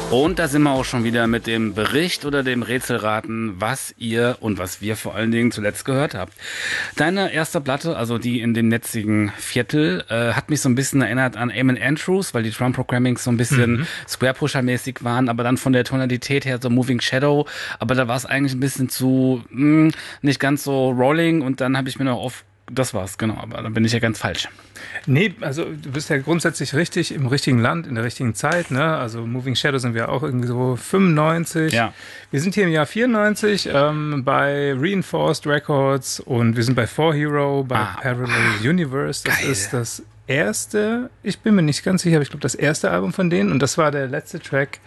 Und da sind wir auch schon wieder mit dem Bericht oder dem Rätselraten, was ihr und was wir vor allen Dingen zuletzt gehört habt. Deine erste Platte, also die in dem netzigen Viertel, hat mich so ein bisschen erinnert an Eamon Andrews, weil die Drum-Programmings so ein bisschen Square-Pusher-mäßig waren, aber dann von der Tonalität her so Moving Shadow, aber da war es eigentlich ein bisschen zu, nicht ganz so rolling und dann habe ich mir noch das war's, genau, aber dann bin ich ja ganz falsch. Nee, also du bist ja grundsätzlich richtig im richtigen Land, in der richtigen Zeit, ne? Also Moving Shadow sind wir auch irgendwie so 95. Ja. Wir sind hier im Jahr 94 bei Reinforced Records und wir sind bei 4Hero, bei Parallel Universe. Das geil. ist das erste, ich bin mir nicht ganz sicher, aber ich glaube das erste Album von denen und das war der letzte Track,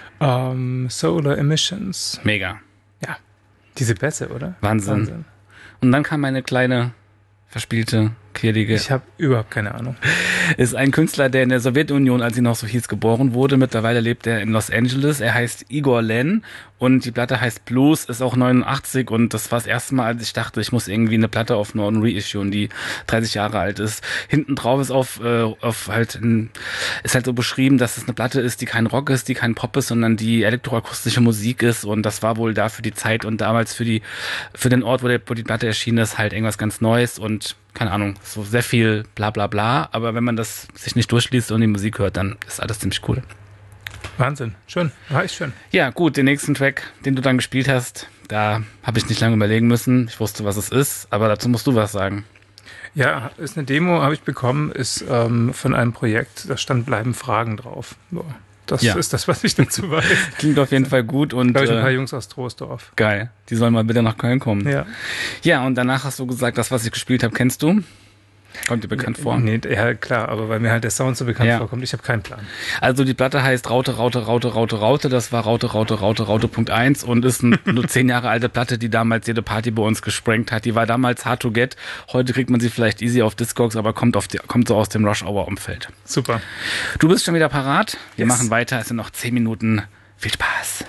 Solar Emissions. Mega. Ja, diese Bässe, oder? Wahnsinn. Und dann kam eine kleine verspielte, quirlige. Ich habe überhaupt keine Ahnung. Ist ein Künstler, der in der Sowjetunion, als sie noch so hieß, geboren wurde. Mittlerweile lebt er in Los Angeles. Er heißt Igor Len und die Platte heißt Blues, ist auch 89 und das war das erste Mal, als ich dachte, ich muss irgendwie eine Platte aufnehmen und reissuen, die 30 Jahre alt ist. Hinten drauf ist ist halt so beschrieben, dass es eine Platte ist, die kein Rock ist, die kein Pop ist, sondern die elektroakustische Musik ist und das war wohl da für die Zeit und damals für den Ort, wo die Platte erschienen ist, halt irgendwas ganz Neues und keine Ahnung, so sehr viel bla bla bla, aber wenn man das sich nicht durchliest und die Musik hört, dann ist alles ziemlich cool. Wahnsinn, schön, war echt schön. Ja, gut, den nächsten Track, den du dann gespielt hast, da habe ich nicht lange überlegen müssen. Ich wusste, was es ist, aber dazu musst du was sagen. Ja, ist eine Demo, habe ich bekommen, ist von einem Projekt, da stand bleiben Fragen drauf. So, das ist das, was ich dazu weiß. Klingt auf jeden Fall gut und glaube ich, ein paar Jungs aus Troisdorf. Geil, die sollen mal bitte nach Köln kommen. Ja. Ja, und danach hast du gesagt, das, was ich gespielt habe, kennst du? Kommt dir bekannt vor? Nee, ja klar, aber weil mir halt der Sound so bekannt vorkommt, ich habe keinen Plan. Also die Platte heißt Raute, das war Raute.1 und ist eine 10 Jahre alte Platte, die damals jede Party bei uns gesprengt hat. Die war damals hard to get, heute kriegt man sie vielleicht easy auf Discogs, aber kommt so aus dem Rush-Hour-Umfeld. Super. Du bist schon wieder parat, wir machen weiter, es sind noch 10 Minuten, viel Spaß.